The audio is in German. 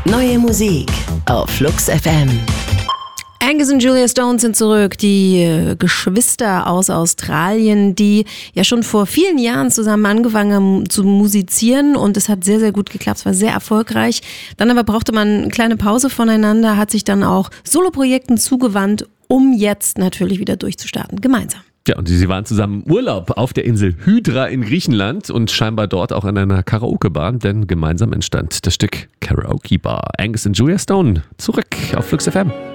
Neue Musik auf Flux FM. Angus und Julia Stone sind zurück, die Geschwister aus Australien, die ja schon vor vielen Jahren zusammen angefangen haben zu musizieren und es hat sehr, sehr gut geklappt, es war sehr erfolgreich. Dann aber brauchte man eine kleine Pause voneinander, hat sich dann auch Soloprojekten zugewandt, um jetzt natürlich wieder durchzustarten, gemeinsam. Ja, und sie waren zusammen im Urlaub auf der Insel Hydra in Griechenland und scheinbar dort auch in einer Karaoke-Bar, denn gemeinsam entstand das Stück Karaoke Bar. Angus und Julia Stone zurück auf Flux FM.